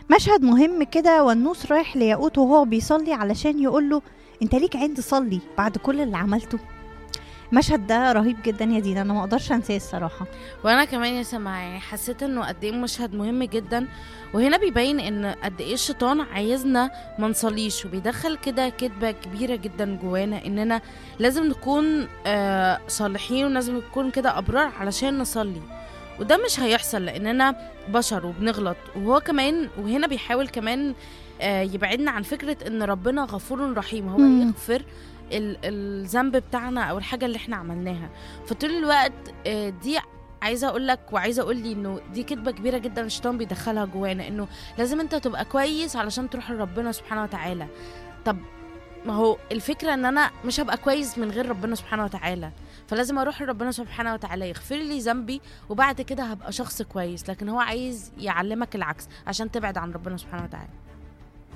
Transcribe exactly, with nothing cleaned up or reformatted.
مشهد مهم كده، والنوس رايح لياقوت وهو بيصلي علشان يقوله انت ليك عند صلي بعد كل اللي عملته. المشهد ده رهيب جدا يا دينا، انا ما اقدرش انساه الصراحه. وانا كمان يا سما يعني حسيت انه قد ايه مشهد مهم جدا. وهنا بيبين ان قد ايه الشيطان عايزنا ما نصليش، وبيدخل كده كذبه كبيره جدا جوانا اننا لازم نكون آه صالحين ولازم نكون كده ابرار علشان نصلي. وده مش هيحصل لاننا بشر وبنغلط. وهو كمان وهنا بيحاول كمان آه يبعدنا عن فكره ان ربنا غفور رحيم، هو مم. يغفر ال- الذنب بتاعنا او الحاجه اللي احنا عملناها. فطول الوقت آه، دي عايزه اقول لك وعايزه اقول لي انه دي كذبه كبيره جدا الشيطان بيدخلها جوانا، انه لازم انت تبقى كويس علشان تروح لربنا سبحانه وتعالى. طب ما هو الفكره ان انا مش هبقى كويس من غير ربنا سبحانه وتعالى، فلازم اروح لربنا سبحانه وتعالى يغفر لي ذنبي وبعد كده هبقى شخص كويس. لكن هو عايز يعلمك العكس عشان تبعد عن ربنا سبحانه وتعالى.